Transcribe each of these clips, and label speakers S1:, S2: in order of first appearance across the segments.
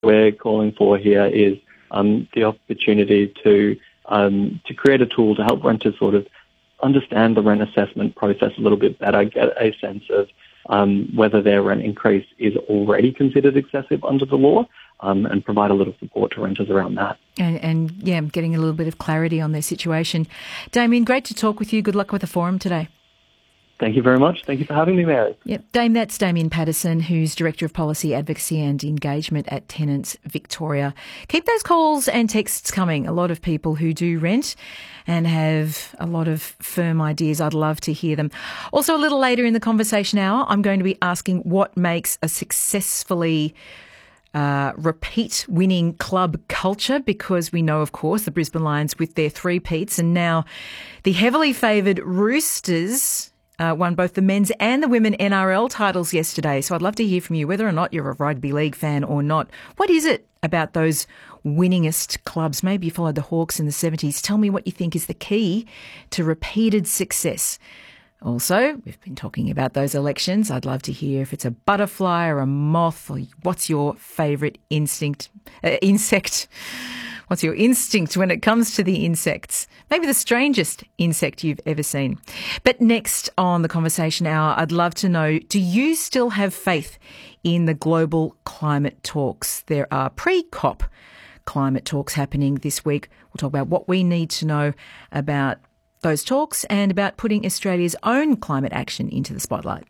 S1: we're calling for here is the opportunity to create a tool to help renters sort of understand the rent assessment process a little bit better, get a sense of whether their rent increase is already considered excessive under the law, and provide a little support to renters around that.
S2: And getting a little bit of clarity on their situation. Damien, great to talk with you. Good luck with the forum today.
S1: Thank you very much. Thank you for having me, Mary.
S2: Yep, that's Damien Patterson, who's Director of Policy Advocacy and Engagement at Tenants Victoria. Keep those calls and texts coming. A lot of people who do rent and have a lot of firm ideas. I'd love to hear them. Also, a little later in the conversation hour, I'm going to be asking what makes a successfully repeat winning club culture, because we know, of course, the Brisbane Lions with their three-peats, and now the heavily favoured Roosters won both the men's and the women NRL titles yesterday. So I'd love to hear from you, whether or not you're a rugby league fan or not. What is it about those winningest clubs? Maybe you followed the Hawks in the 70s. Tell me what you think is the key to repeated success. Also, we've been talking about those elections. I'd love to hear if it's a butterfly or a moth, or what's your favourite insect? What's your instinct when it comes to the insects? Maybe the strangest insect you've ever seen. But next on the conversation hour, I'd love to know, do you still have faith in the global climate talks? There are pre-COP climate talks happening this week. We'll talk about what we need to know about those talks and about putting Australia's own climate action into the spotlight.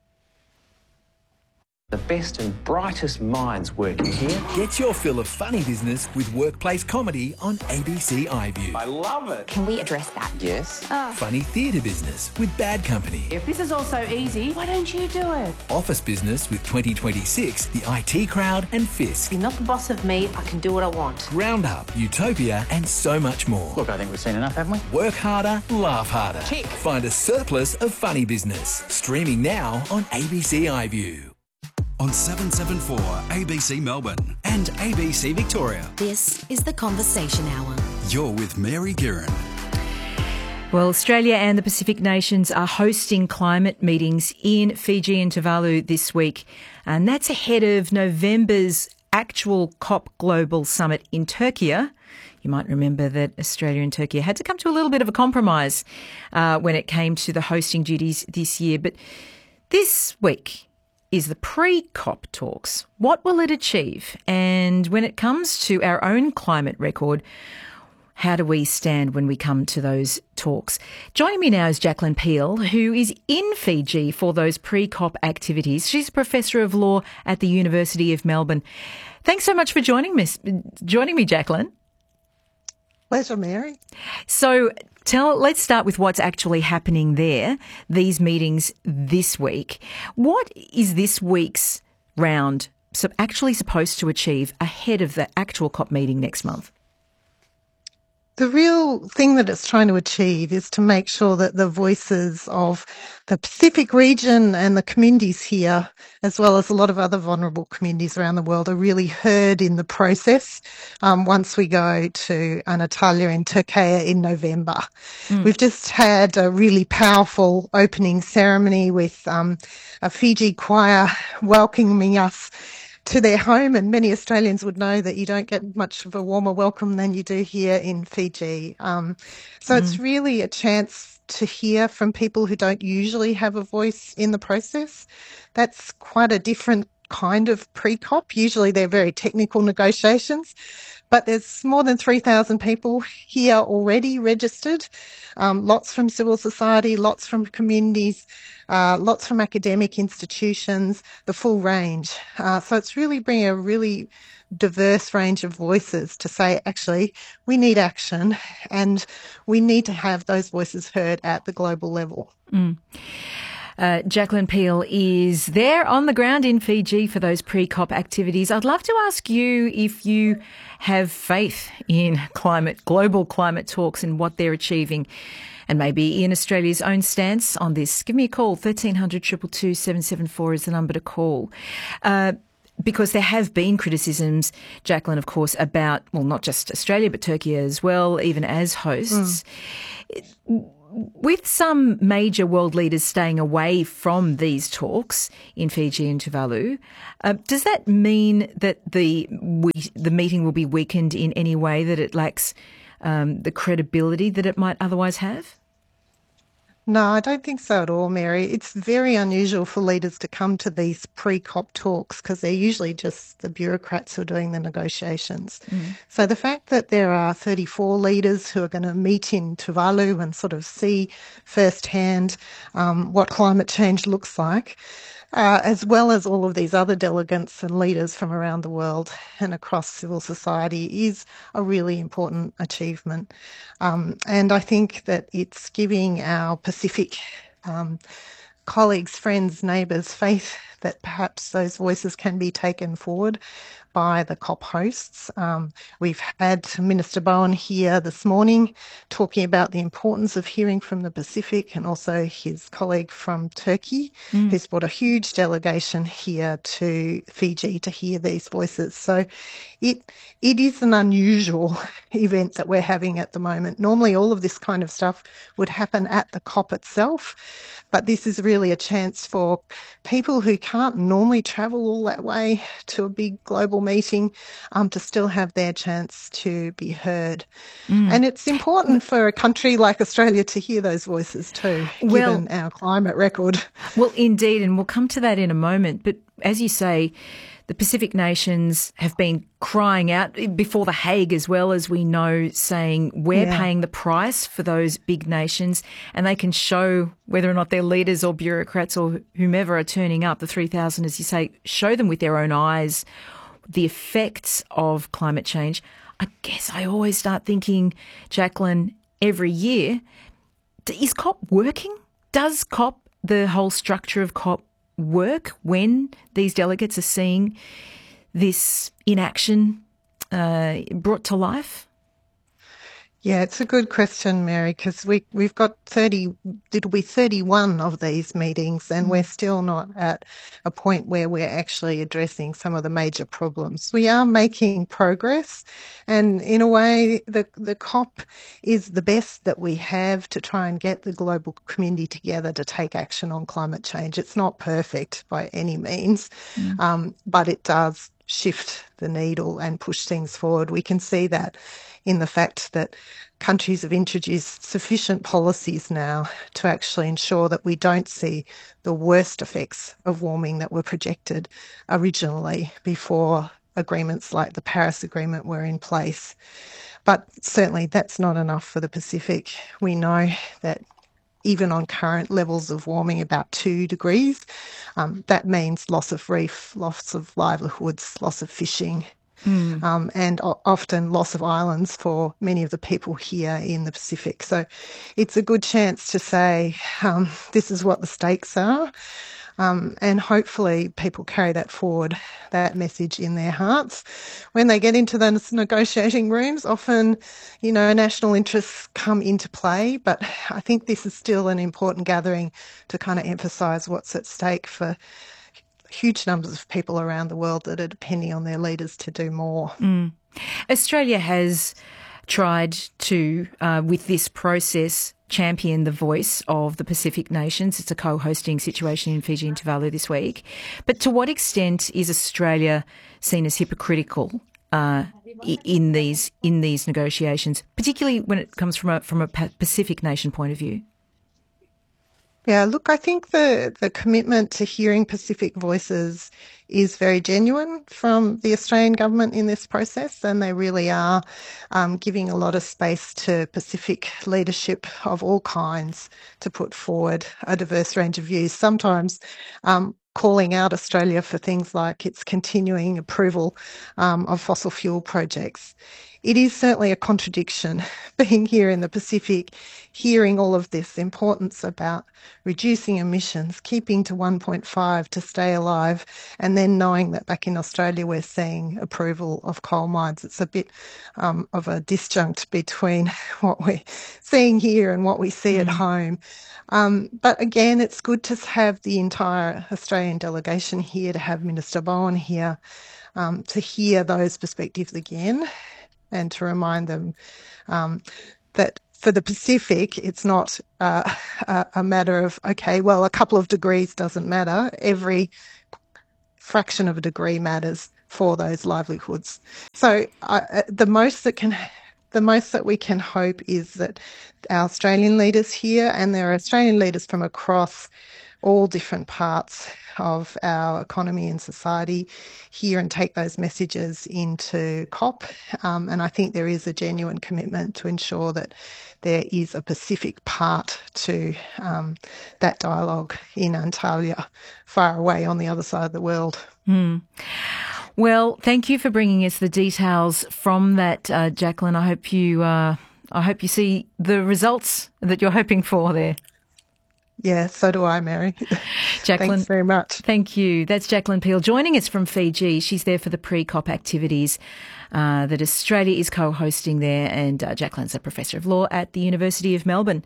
S3: The best and brightest minds working here.
S4: Get your fill of funny business with workplace comedy on ABC iView.
S3: I love it.
S5: Can we address that?
S3: Yes.
S4: Funny theatre business with Bad Company.
S6: If this is all so easy, why don't you do it?
S4: Office business with 2026, the IT Crowd and Fisk.
S6: You're not the boss of me. I can do what I want.
S4: Roundup, Utopia and so much more.
S3: Look, I think we've seen enough, haven't we?
S4: Work harder, laugh harder.
S3: Tick.
S4: Find a surplus of funny business. Streaming now on ABC iView.
S7: On 774 ABC Melbourne and ABC Victoria.
S8: This is The Conversation Hour.
S7: You're with Mary Guerin.
S2: Well, Australia and the Pacific nations are hosting climate meetings in Fiji and Tuvalu this week, and that's ahead of November's actual COP Global Summit in Turkey. You might remember that Australia and Turkey had to come to a little bit of a compromise when it came to the hosting duties this year. But this week is the pre-COP talks. What will it achieve? And when it comes to our own climate record, how do we stand when we come to those talks? Joining me now is Jacqueline Peel, who is in Fiji for those pre-COP activities. She's a professor of law at the University of Melbourne. Thanks so much for joining me, Jacqueline.
S9: Pleasure, Mary.
S2: So let's start with what's actually happening there, these meetings this week. What is this week's round actually supposed to achieve ahead of the actual COP meeting next month?
S9: The real thing that it's trying to achieve is to make sure that the voices of the Pacific region and the communities here, as well as a lot of other vulnerable communities around the world, are really heard in the process once we go to Antalya in Turkey in November. We've just had a really powerful opening ceremony with a Fiji choir welcoming us to their home, and many Australians would know that you don't get much of a warmer welcome than you do here in Fiji. So it's really a chance to hear from people who don't usually have a voice in the process. That's quite a different kind of pre-COP. Usually they're very technical negotiations, but there's more than 3,000 people here already registered, lots from civil society, lots from communities, lots from academic institutions, the full range. So it's really bringing a really diverse range of voices to say, actually, we need action and we need to have those voices heard at the global level.
S2: Jacqueline Peel is there on the ground in Fiji for those pre-COP activities. I'd love to ask you if you have faith in global climate talks and what they're achieving, and maybe in Australia's own stance on this. Give me a call. 1300 222 774 is the number to call. Because there have been criticisms, Jacqueline, of course, about, well, not just Australia, but Turkey as well, even as hosts. With some major world leaders staying away from these talks in Fiji and Tuvalu, does that mean that the meeting will be weakened in any way, that it lacks the credibility that it might otherwise have?
S9: No, I don't think so at all, Mary. It's very unusual for leaders to come to these pre-COP talks because they're usually just the bureaucrats who are doing the negotiations. So the fact that there are 34 leaders who are going to meet in Tuvalu and sort of see firsthand what climate change looks like, as well as all of these other delegates and leaders from around the world and across civil society, is a really important achievement. And I think that it's giving our Pacific colleagues, friends, neighbours faith that perhaps those voices can be taken forward by the COP hosts. We've had Minister Bowen here this morning talking about the importance of hearing from the Pacific, and also his colleague from Turkey, who's brought a huge delegation here to Fiji to hear these voices. So it is an unusual event that we're having at the moment. Normally all of this kind of stuff would happen at the COP itself, but this is really a chance for people who can't normally travel all that way to a big global meeting to still have their chance to be heard. And it's important for a country like Australia to hear those voices too, given our climate record.
S2: Well, indeed, and we'll come to that in a moment. But as you say, the Pacific nations have been crying out before The Hague as well, as we know, saying we're paying the price for those big nations, and they can show whether or not their leaders or bureaucrats or whomever are turning up, the 3,000, as you say, show them with their own eyes the effects of climate change. I guess I always start thinking, Jacqueline, every year, is COP working? Does COP, the whole structure of COP, work when these delegates are seeing this in action brought to life?
S9: Yeah, it's a good question, Mary, because we've got 31 of these meetings, and we're still not at a point where we're actually addressing some of the major problems. We are making progress, and in a way, the COP is the best that we have to try and get the global community together to take action on climate change. It's not perfect by any means, but it does shift the needle and push things forward. We can see that in the fact that countries have introduced sufficient policies now to actually ensure that we don't see the worst effects of warming that were projected originally before agreements like the Paris Agreement were in place. But certainly that's not enough for the Pacific. We know that even on current levels of warming, about 2 degrees, that means loss of reef, loss of livelihoods, loss of fishing, and often loss of islands for many of the people here in the Pacific. So it's a good chance to say this is what the stakes are, and hopefully people carry that forward, that message in their hearts. When they get into those negotiating rooms, often, national interests come into play, but I think this is still an important gathering to kind of emphasise what's at stake for huge numbers of people around the world that are depending on their leaders to do more.
S2: Australia has tried to, with this process, champion the voice of the Pacific nations. It's a co-hosting situation in Fiji and Tuvalu this week. But to what extent is Australia seen as hypocritical in these negotiations, particularly when it comes from a Pacific nation point of view?
S9: Yeah, look, I think the commitment to hearing Pacific voices is very genuine from the Australian government in this process, and they really are giving a lot of space to Pacific leadership of all kinds to put forward a diverse range of views, sometimes calling out Australia for things like its continuing approval of fossil fuel projects. It is certainly a contradiction being here in the Pacific, hearing all of this importance about reducing emissions, keeping to 1.5 to stay alive, and then knowing that back in Australia we're seeing approval of coal mines. It's a bit of a disjunct between what we're seeing here and what we see at home. But again, it's good to have the entire Australian delegation here, to have Minister Bowen here, to hear those perspectives again, and to remind them that for the Pacific, it's not a matter of, okay, well, a couple of degrees doesn't matter. Every fraction of a degree matters for those livelihoods. So the most that we can hope is that our Australian leaders here, and there are Australian leaders from across all different parts of our economy and society, hear and take those messages into COP. And I think there is a genuine commitment to ensure that there is a Pacific part to that dialogue in Antalya, far away on the other side of the world.
S2: Mm. Well, thank you for bringing us the details from that, Jacqueline. I hope you see the results that you're hoping for there.
S9: Yeah, so do I, Mary.
S2: Jacqueline,
S9: thanks very much.
S2: Thank you. That's Jacqueline Peel joining us from Fiji. She's there for the pre-COP activities that Australia is co-hosting there, and Jacqueline's a Professor of Law at the University of Melbourne.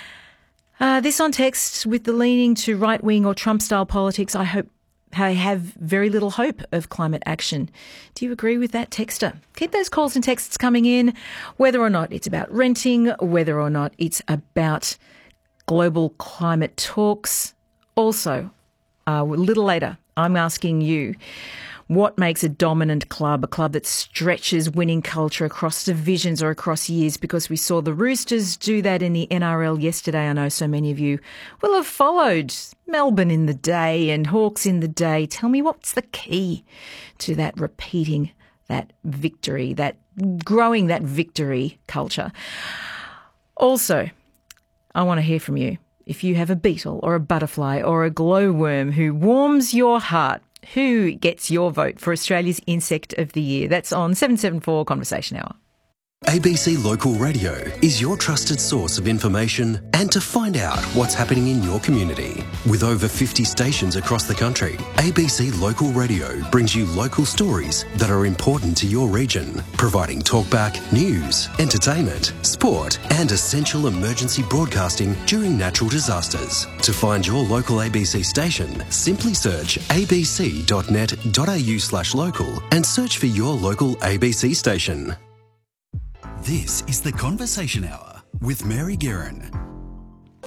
S2: This on text: with the leaning to right-wing or Trump-style politics, I have very little hope of climate action. Do you agree with that, texter? Keep those calls and texts coming in, whether or not it's about renting, whether or not it's about global climate talks. Also, a little later, I'm asking you, what makes a dominant club, a club that stretches winning culture across divisions or across years? Because we saw the Roosters do that in the NRL yesterday. I know so many of you will have followed Melbourne in the day and Hawks in the day. Tell me, what's the key to that repeating that victory, that growing that victory culture? Also, I want to hear from you. If you have a beetle or a butterfly or a glowworm who warms your heart, who gets your vote for Australia's Insect of the Year? That's on 774 Conversation Hour.
S5: ABC Local Radio is your trusted source of information and to find out what's happening in your community. With over 50 stations across the country, ABC Local Radio brings you local stories that are important to your region, providing talkback, news, entertainment, sport and essential emergency broadcasting during natural disasters. To find your local ABC station, simply search abc.net.au/local and search for your local ABC station.
S7: This is The Conversation Hour with Mary Guerin.